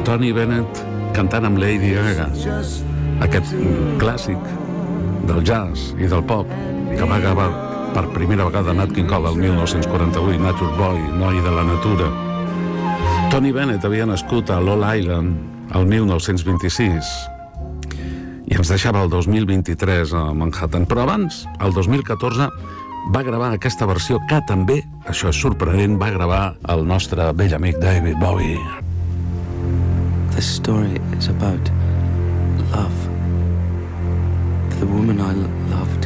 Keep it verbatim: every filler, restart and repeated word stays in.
Tony Bennett cantant amb Lady Gaga, aquest clàssic del jazz i del pop que va gravar per primera vegada Nat King Cole el mil nou-cents quaranta-vuit, Nature Boy, noi de la natura. Tony Bennett havia nascut a Long Island el mil nou-cents vint-i-sis i ens deixava el dos mil vint-i-tres a Manhattan, però abans, el dos mil catorze, va gravar aquesta versió que també, això és sorprenent, va gravar el nostre vell amic David Bowie. This story is about love. The woman I loved